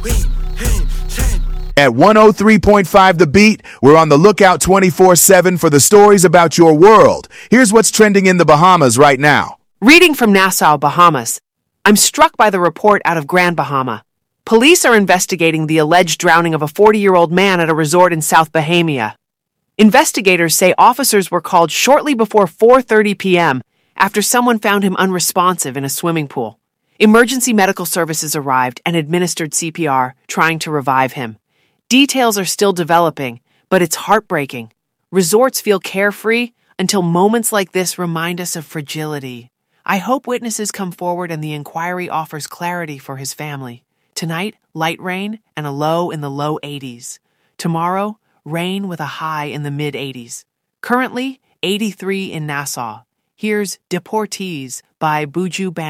At 103.5 The Beat, we're on the lookout 24/7 for the stories about your world. Here's what's trending in the Bahamas right now. Reading from Nassau, Bahamas. I'm struck by the report out of Grand Bahama. Police are investigating the alleged drowning of a 40-year-old man at a resort in South Bahamia. Investigators say officers were called shortly before 4:30 p.m. after someone found him unresponsive in a swimming pool. Emergency medical services arrived and administered CPR, trying to revive him. Details are still developing, but it's heartbreaking. Resorts feel carefree until moments like this remind us of fragility. I hope witnesses come forward and the inquiry offers clarity for his family. Tonight, light rain and a low in the low 80s. Tomorrow, rain with a high in the mid-80s. Currently, 83 in Nassau. Here's Deportees by Buju Banton.